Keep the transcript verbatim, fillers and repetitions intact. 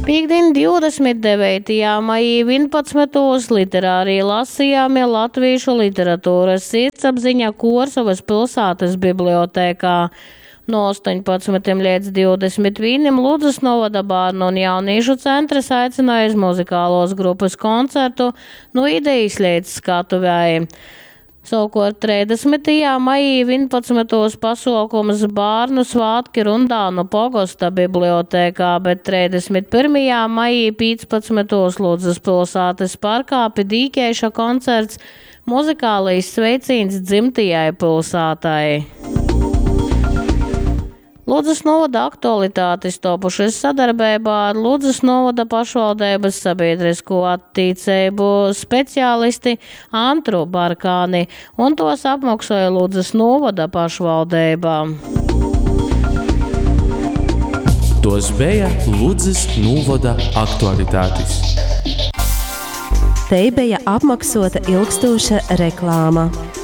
Pīkdien divdesmit devītajā maijā vienpadsmitos literārie lasījāmi latviešu literatūras sirdsapziņa Korsavas pilsētas bibliotēkā. No astoņpadsmitiem līdz divdesmit vienam Ludzas novada bērnu un jauniešu centrs aicināja uz muzikālos grupas koncertu no idejas līdz skatuvēji. Savukārt trīsdesmitajā maijā vienpadsmitos pasākums bērnu svātki Rundānu pogosta bibliotēkā, bet trīsdesmit pirmajā maijā piecpadsmitos Ludzas pilsētas parkā Pidīkēša koncerts muzikālais sveiciens dzimtajai pilsētai. Ludzas novada aktualitātes topušas sadarbībā ar Ludzas novada pašvaldības sabiedrisko attīstību speciālisti Antru Barkāni, un tos apmaksāja Ludzas novada pašvaldībā. Tos bija Ludzas novada aktualitātes. Te bija apmaksāta ilgstoša reklāma.